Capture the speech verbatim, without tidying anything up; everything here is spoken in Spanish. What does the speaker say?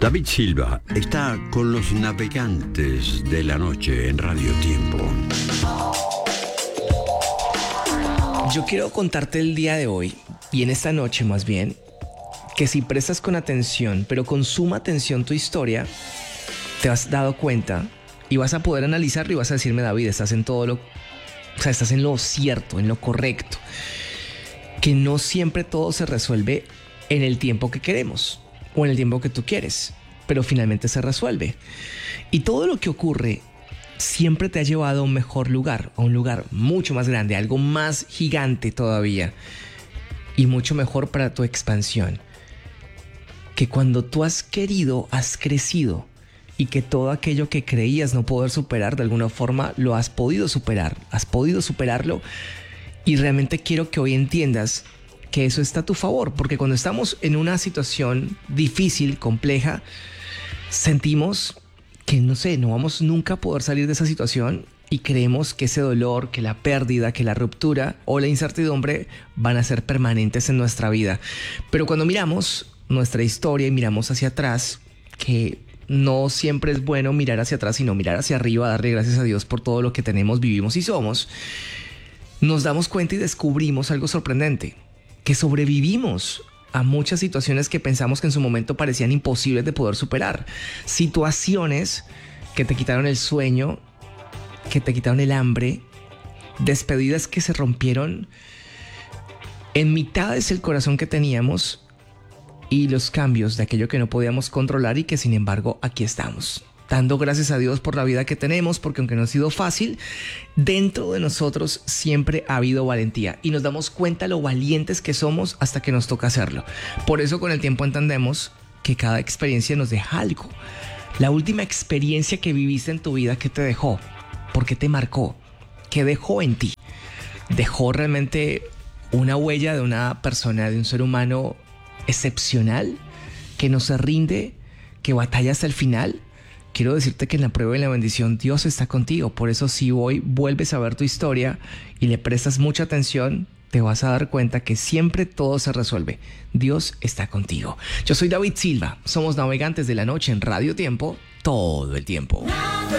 David Silva está con los navegantes de la noche en Radio Tiempo. Yo quiero contarte el día de hoy, y en esta noche más bien, que si prestas con atención, pero con suma atención tu historia, te has dado cuenta y vas a poder analizarlo y vas a decirme, David, estás en todo lo... O sea, estás en lo cierto, en lo correcto. Que no siempre todo se resuelve en el tiempo que queremos o en el tiempo que tú quieres, pero finalmente se resuelve. Y todo lo que ocurre siempre te ha llevado a un mejor lugar, a un lugar mucho más grande, algo más gigante todavía y mucho mejor para tu expansión. Que cuando tú has querido, has crecido y que todo aquello que creías no poder superar de alguna forma lo has podido superar, has podido superarlo. Y realmente quiero que hoy entiendas que eso está a tu favor, porque cuando estamos en una situación difícil, compleja, sentimos que, no sé, no vamos nunca a poder salir de esa situación y creemos que ese dolor, que la pérdida, que la ruptura o la incertidumbre van a ser permanentes en nuestra vida. Pero cuando miramos nuestra historia y miramos hacia atrás, que no siempre es bueno mirar hacia atrás, sino mirar hacia arriba, darle gracias a Dios por todo lo que tenemos, vivimos y somos, nos damos cuenta y descubrimos algo sorprendente, que sobrevivimos a muchas situaciones que pensamos que en su momento parecían imposibles de poder superar. Situaciones que te quitaron el sueño, que te quitaron el hambre, despedidas que se rompieron en mitades del corazón que teníamos y los cambios de aquello que no podíamos controlar y que sin embargo aquí estamos. Dando gracias a Dios por la vida que tenemos, porque aunque no ha sido fácil, dentro de nosotros siempre ha habido valentía y nos damos cuenta lo valientes que somos hasta que nos toca hacerlo. Por eso con el tiempo entendemos que cada experiencia nos deja algo. La última experiencia que viviste en tu vida, ¿qué te dejó? ¿Por qué te marcó? ¿Qué dejó en ti? ¿Dejó realmente una huella de una persona, de un ser humano excepcional, que no se rinde, que batalla hasta el final? Quiero decirte que en la prueba y en la bendición Dios está contigo. Por eso si hoy vuelves a ver tu historia y le prestas mucha atención, te vas a dar cuenta que siempre todo se resuelve. Dios está contigo. Yo soy David Silva. Somos navegantes de la noche en Radio Tiempo todo el tiempo.